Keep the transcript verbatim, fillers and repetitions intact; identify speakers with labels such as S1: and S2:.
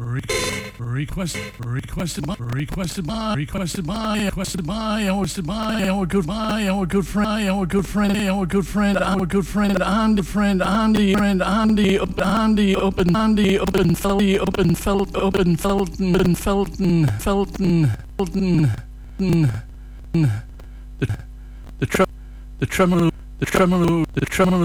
S1: re- request requested by requested by requested by requested by our by our good by our good friend our good friend our good friend our good friend Andy friend Andy friend Andy up Andy up and Andy up and Felty up and felt up and Felton and Felton Felton Felton the the tre- the tremolo the tremolo the tremolo